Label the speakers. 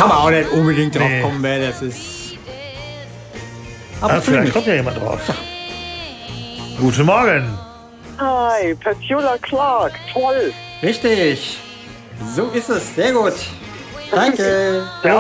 Speaker 1: kann man auch nicht unbedingt drauf kommen, wer das ist. Aber
Speaker 2: vielleicht kommt ja jemand drauf. Guten Morgen.
Speaker 3: Hi, Petula Clark, toll.
Speaker 1: Richtig. So ist es. Sehr gut. Danke.
Speaker 2: Ja,